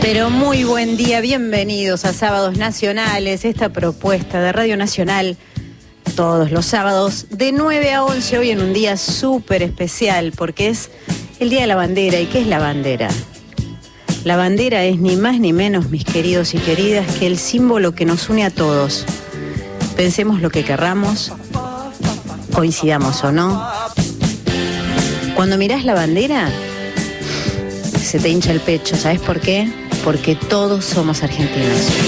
Pero muy buen día, bienvenidos a Sábados Nacionales, esta propuesta de Radio Nacional todos los sábados de 9 a 11, hoy en un día súper especial porque es el Día de la Bandera. ¿Y qué es la bandera? La bandera es ni más ni menos, mis queridos y queridas, que el símbolo que nos une a todos. Pensemos lo que querramos, coincidamos o no. Cuando mirás la bandera, se te hincha el pecho, ¿sabes por qué? Porque todos somos argentinos.